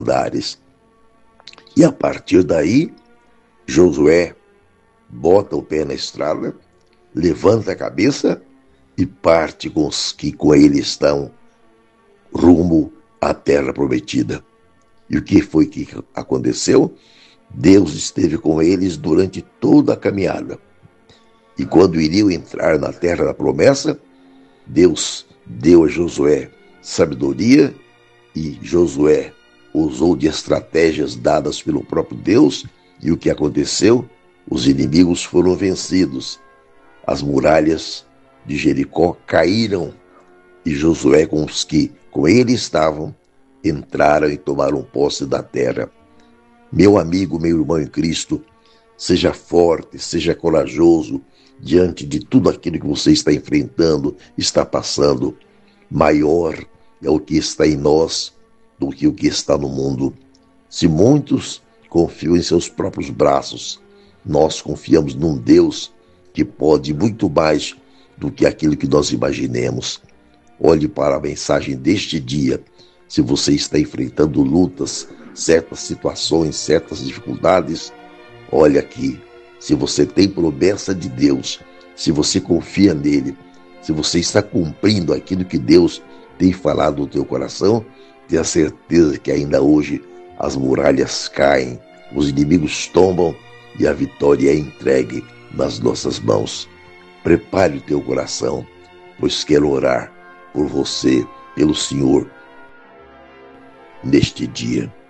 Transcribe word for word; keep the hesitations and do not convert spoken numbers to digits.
andares. E a partir daí, Josué bota o pé na estrada, levanta a cabeça e parte com os que com ele estão rumo à terra prometida. E o que foi que aconteceu? Deus esteve com eles durante toda a caminhada. E quando iriam entrar na terra da promessa, Deus deu a Josué sabedoria e Josué usou de estratégias dadas pelo próprio Deus. E o que aconteceu? Os inimigos foram vencidos. As muralhas de Jericó caíram e Josué, com os que com ele estavam, entraram e tomaram posse da terra. Meu amigo, meu irmão em Cristo, seja forte, seja corajoso diante de tudo aquilo que você está enfrentando, está passando. Maior é o que está em nós do que o que está no mundo. Se muitos confiam em seus próprios braços, nós confiamos num Deus que pode muito mais do que aquilo que nós imaginemos. Olhe para a mensagem deste dia. Se você está enfrentando lutas, certas situações, certas dificuldades, olha aqui. Se você tem promessa de Deus, se você confia nele, se você está cumprindo aquilo que Deus tem falado no teu coração, tenha certeza que ainda hoje as muralhas caem, os inimigos tombam e a vitória é entregue nas nossas mãos. Prepare o teu coração, pois quero orar por você, pelo Senhor, neste dia.